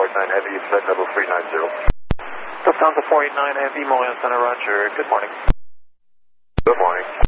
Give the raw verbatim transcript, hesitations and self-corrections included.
eight nine Heavy, flight level three nine zero. Lufthansa four eight nine Heavy, Montreal Center, roger. Good morning. Good morning.